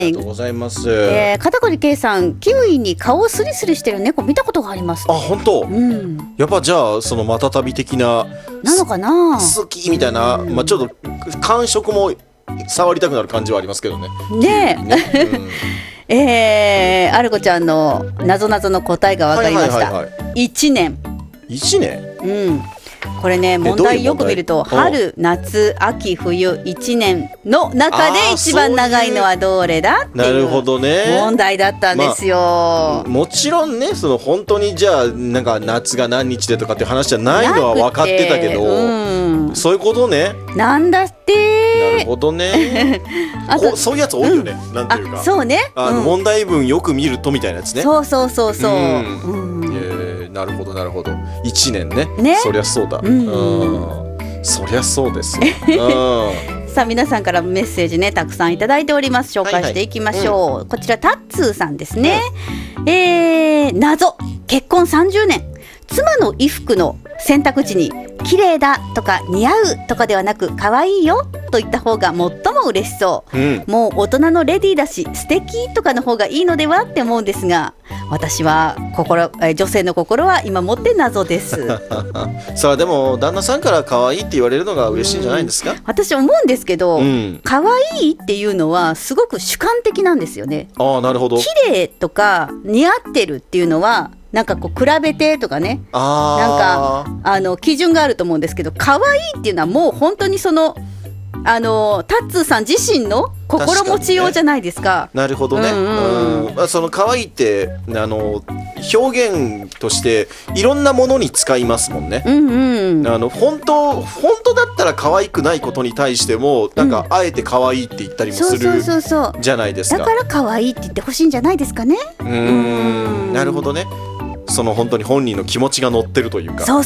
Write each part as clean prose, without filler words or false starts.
ありがとうございます。 片桐圭さん、キウイに顔をスリスリしてる猫見たことがあります。 あ、本当。やっぱじゃあそのまたたび的なのかな、 好きみたいな、ちょっと感触も触りたくなる感じはありますけどね。 アルコちゃんの謎々の答えが分かりました。1年。 1年。 これね、問題よく見ると春夏秋冬1年の中で一番長いのはどれだっていう問題だったんですよ。 もちろんね、その本当にじゃあなんか夏が何日でとかっていう話じゃないのは分かってたけど、そういうことね。 なんだって。 なるほどね。そういうやつ多いよね。なんていうか、 そうね、 問題文よく見るとみたいなやつね。 そうそうそうそう。 なるほどなるほど。1年ね。そりゃそうだ。そりゃそうですよ。 さあ、皆さんからメッセージね、たくさんいただいております。紹介していきましょう。こちらタッツーさんですね。謎、結婚30年、妻の衣服の洗濯時に綺麗だとか似合うとかではなく可愛いよと言った方が最も嬉しそう、もう大人のレディーだし素敵とかの方がいいのではって思うんですが、私は女性の心は今もって謎ですさあ、でも旦那さんから可愛いって言われるのが嬉しいんじゃないんですか。 私思うんですけど、可愛いっていうのはすごく主観的なんですよね。 なるほど。 綺麗とか似合ってるっていうのはなんかこう比べてとかね、なんか基準があると思うんですけど、可愛いっていうのはもう本当にそのタッツーさん自身の心持ちようじゃないですか。 なるほどね。その可愛いって表現としていろんなものに使いますもんね。本当だったら可愛くないことに対してもなんかあえて可愛いって言ったりもするじゃないですか。 だから可愛いって言ってほしいんじゃないですかね。 なるほどね。その本当に本人の気持ちが乗ってるというか。 そう。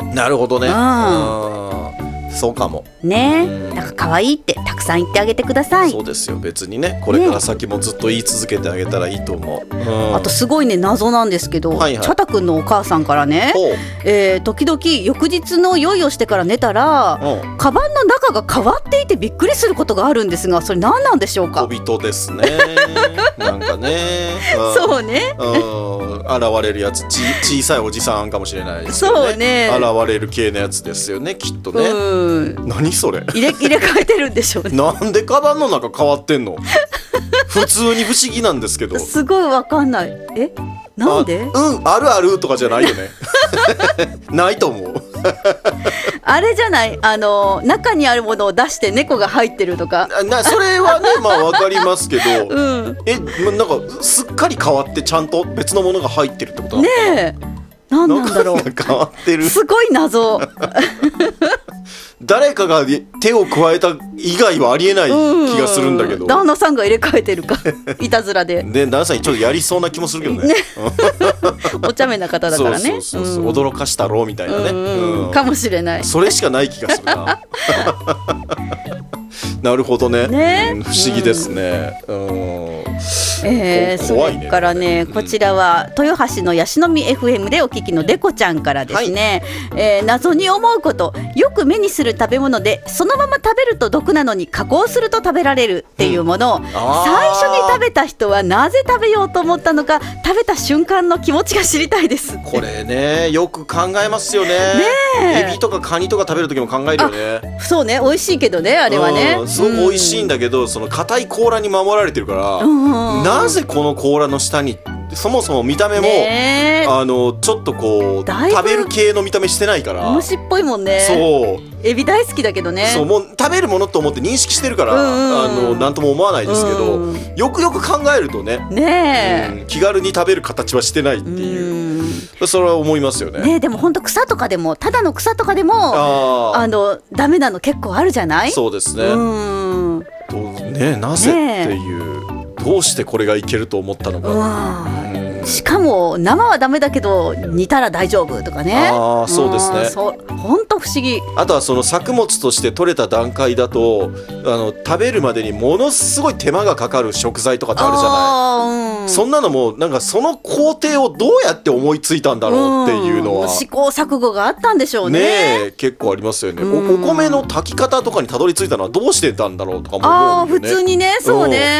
なるほどね。そうかもね。だから可愛いってたくさん言ってあげてください。 そうですよ。別にね、これから先もずっと言い続けてあげたらいいと思う。 あとすごいね、謎なんですけど、チャタ君のお母さんからね、時々翌日の用意をしてから寝たらカバンの中が変わっていてびっくりすることがあるんですが、それ何なんでしょうか。 小人ですね。なんかね。 そうね。 現れるやつ、小さいおじさんかもしれないですよね。 そうね。 現れる系のやつですよね、きっとね。何それ。 入れ替えてるんでしょうね。 なんでカバンの中変わってんの。普通に不思議なんですけど。 すごいわかんない。なんで？ あるあるとかじゃないよね。ないと思う。 あれじゃない、中にあるものを出して猫が入ってるとか。 それはね、まあわかりますけど、なんかすっかり変わってちゃんと別のものが入ってるってことなのかな。 ねえ、何なんだろう。 変わってる。 すごい謎。 誰かが手を加えた以外はありえない気がするんだけど、 旦那さんが入れ替えてるかいたずらで旦那さんちょっとやりそうな気もするけどね。 お茶目な方だからね。 驚かしたろうみたいなね。 かもしれない。 それしかない気がするな。なるほどね。不思議ですね。 それからね、こちらは豊橋のヤシの実 FM でお聞きのデコちゃんからですね、謎に思うこと、よく目にする食べ物でそのまま食べると毒なのに加工すると食べられるっていうものを、最初に食べた人はなぜ食べようと思ったのか、食べた瞬間の気持ちが知りたいです。 これね、よく考えますよね。エビとかカニとか食べる時も考えるよね。 そうね、美味しいけどね、あれはね。 すごく美味しいんだけど、その硬い甲羅に守られてるから、なぜこの甲羅の下に、そもそも見た目もちょっとこう食べる系の見た目してないから、 虫っぽいもんね。 そう、 エビ大好きだけどね。 そう、もう食べるものと思って認識してるから、なんとも思わないですけど、よくよく考えるとね、気軽に食べる形はしてないっていう、それは思いますよね。 でも本当草とかでも、ただの草とかでもダメなの結構あるじゃない。 そうですね。なぜっていう、どうしてこれがいけると思ったのか。 しかも生はダメだけど煮たら大丈夫とかね。 ああ、そうですね。 本当不思議。 あとはその作物として取れた段階だと食べるまでにものすごい手間がかかる食材とかってあるじゃない。そんなのもなんかその工程をどうやって思いついたんだろうっていうのは、 試行錯誤があったんでしょうね。 ねえ、結構ありますよね。お米の炊き方とかにたどり着いたのはどうしてたんだろうとかも思うんよね。 普通にね、そうね。